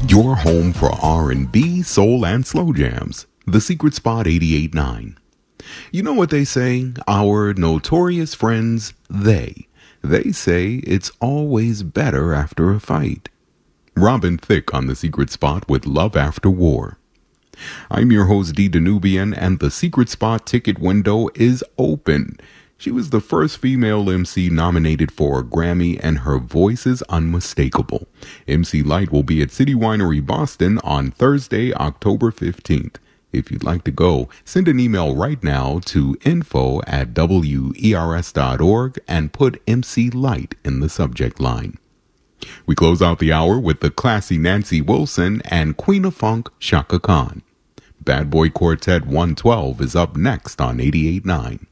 Your home for R&B, soul, and slow jams. The Secret Spot 88.9. You know what they say? Our notorious friends, they say it's always better after a fight. Robin Thicke on The Secret Spot with Love After War. I'm your host, D. Danubian, and The Secret Spot ticket window is open. She was the first female MC nominated for a Grammy, and her voice is unmistakable. MC Lyte will be at City Winery, Boston on Thursday, October 15th. If you'd like to go, send an email right now to info@wers.org and put MC Lyte in the subject line. We close out the hour with the classy Nancy Wilson and Queen of Funk, Chaka Khan. Bad Boy Quartet 112 is up next on 88.9.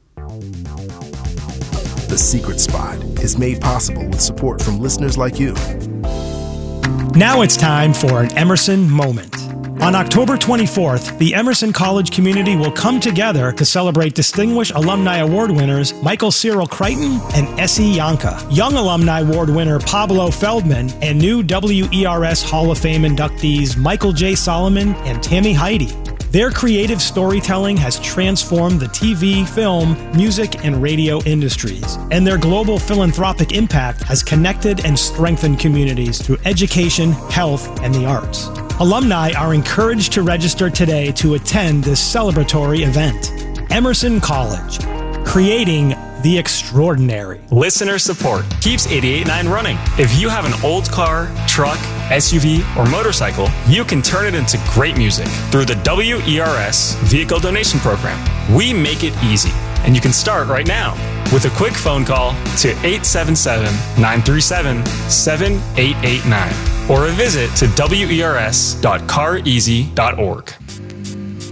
The Secret Spot is made possible with support from listeners like you. Now it's time for an Emerson Moment. On October 24th, the Emerson College community will come together to celebrate Distinguished Alumni Award winners Michael Cyril Crichton and Essie Yanka, Young Alumni Award winner Pablo Feldman, and new WERS Hall of Fame inductees Michael J. Solomon and Tammy Heidi. Their creative storytelling has transformed the TV, film, music, and radio industries, and their global philanthropic impact has connected and strengthened communities through education, health, and the arts. Alumni are encouraged to register today to attend this celebratory event. Emerson College, creating the extraordinary. Listener support keeps 88.9 running. If you have an old car, truck, SUV, or motorcycle, you can turn it into great music through the WERS Vehicle Donation Program. We make it easy, and you can start right now with a quick phone call to 877-937-7889 or a visit to wers.careasy.org.